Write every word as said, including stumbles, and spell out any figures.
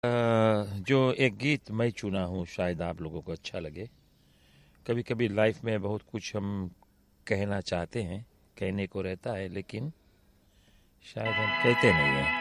अ, जो एक गीत मैं चुना हूँ शायद आप लोगों को अच्छा लगे। कभी कभी लाइफ में बहुत कुछ हम कहना चाहते हैं, कहने को रहता है, लेकिन शायद हम कहते नहीं हैं।